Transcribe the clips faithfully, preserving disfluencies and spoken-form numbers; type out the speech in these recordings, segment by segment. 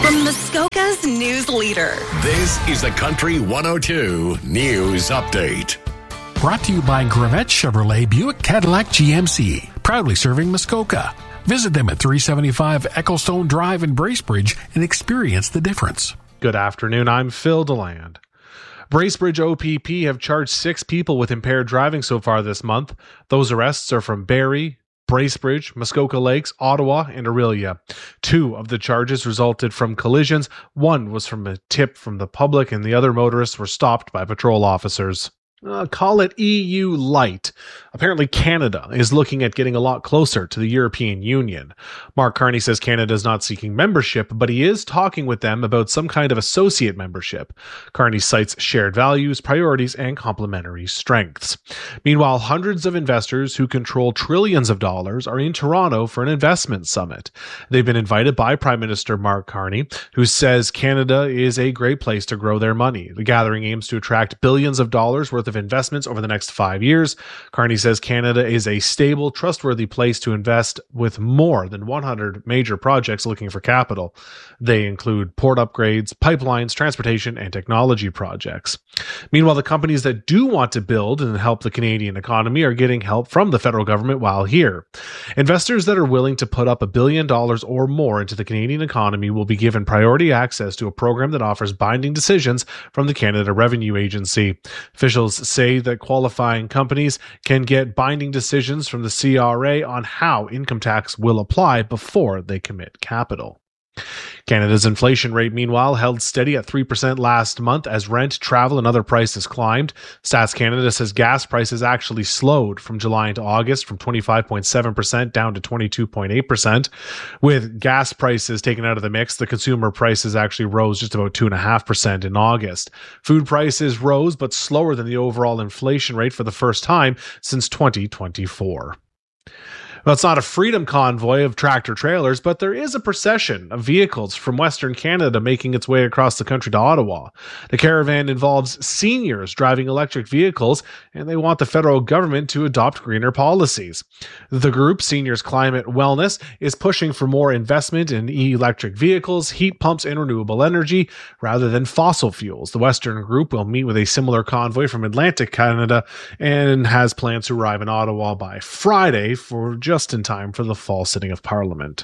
From Muskoka's news leader. This is the Country one oh two News Update. Brought to you by Gravette Chevrolet Buick Cadillac G M C. Proudly serving Muskoka. Visit them at three seventy-five Ecclestone Drive in Bracebridge and experience the difference. Good afternoon, I'm Phil DeLand. Bracebridge O P P have charged six people with impaired driving so far this month. Those arrests are from Barrie, Bracebridge, Muskoka Lakes, Ottawa, and Orillia. Two of the charges resulted from collisions. One was from a tip from the public, and the other motorists were stopped by patrol officers. Uh, call it E U light. Apparently Canada is looking at getting a lot closer to the European Union. Mark Carney says Canada is not seeking membership, but he is talking with them about some kind of associate membership. Carney cites shared values, priorities, and complementary strengths. Meanwhile, hundreds of investors who control trillions of dollars are in Toronto for an investment summit. They've been invited by Prime Minister Mark Carney, who says Canada is a great place to grow their money. The gathering aims to attract billions of dollars worth of investments over the next five years. Carney says Canada is a stable, trustworthy place to invest with more than one hundred major projects looking for capital. They include port upgrades, pipelines, transportation, and technology projects. Meanwhile, the companies that do want to build and help the Canadian economy are getting help from the federal government while here. Investors that are willing to put up a billion dollars or more into the Canadian economy will be given priority access to a program that offers binding decisions from the Canada Revenue Agency. Officials say that qualifying companies can get binding decisions from the C R A on how income tax will apply before they commit capital. Canada's inflation rate, meanwhile, held steady at three percent last month as rent, travel, and other prices climbed. Stats Canada says gas prices actually slowed from July into August from twenty-five point seven percent down to twenty-two point eight percent. With gas prices taken out of the mix, the consumer prices actually rose just about two point five percent in August. Food prices rose, but slower than the overall inflation rate for the first time since twenty twenty-four. Well, it's not a freedom convoy of tractor trailers, but there is a procession of vehicles from Western Canada making its way across the country to Ottawa. The caravan involves seniors driving electric vehicles, and they want the federal government to adopt greener policies. The group, Seniors Climate Wellness, is pushing for more investment in electric vehicles, heat pumps, and renewable energy rather than fossil fuels. The Western group will meet with a similar convoy from Atlantic Canada and has plans to arrive in Ottawa by Friday for just just in time for the fall sitting of Parliament.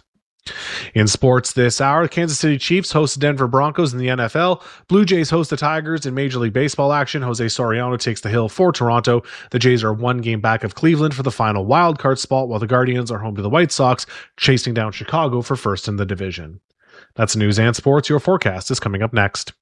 In sports this hour, Kansas City Chiefs host the Denver Broncos in the N F L. Blue Jays host the Tigers in Major League Baseball action. Jose Soriano takes the hill for Toronto. The Jays are one game back of Cleveland for the final wildcard spot, while the Guardians are home to the White Sox, chasing down Chicago for first in the division. That's news and sports. Your forecast is coming up next.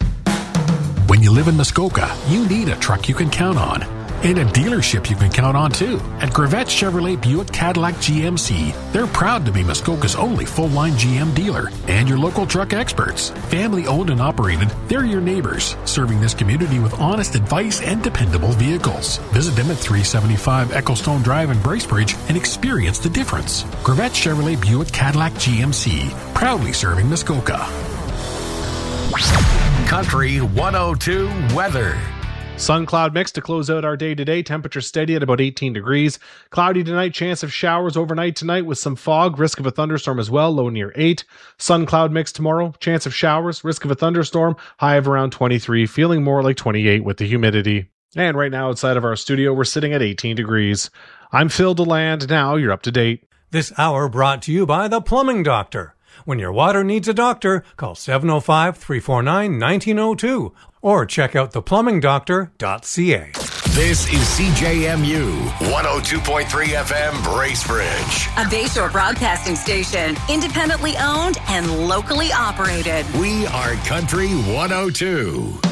When you live in Muskoka, you need a truck you can count on. And a dealership you can count on, too. At Gravette Chevrolet Buick Cadillac G M C, they're proud to be Muskoka's only full-line G M dealer and your local truck experts. Family-owned and operated, they're your neighbors, serving this community with honest advice and dependable vehicles. Visit them at three seventy-five Ecclestone Drive in Bracebridge and experience the difference. Gravette Chevrolet Buick Cadillac G M C, proudly serving Muskoka. Country one oh two weather. Sun cloud mix to close out our day today. Temperature steady at about eighteen degrees. Cloudy tonight, chance of showers overnight tonight with some fog. Risk of a thunderstorm as well, low near eight. Sun cloud mix tomorrow, chance of showers. Risk of a thunderstorm, high of around twenty-three. Feeling more like twenty-eight with the humidity. And right now outside of our studio, we're sitting at eighteen degrees. I'm Phil DeLand. Now you're up to date. This hour brought to you by The Plumbing Doctor. When your water needs a doctor, call seven oh five, three four nine, one nine oh two or check out the plumbing doctor dot c a. This is C J M U one oh two point three F M Bracebridge, a Bayshore broadcasting station, independently owned and locally operated. We are Country one oh two.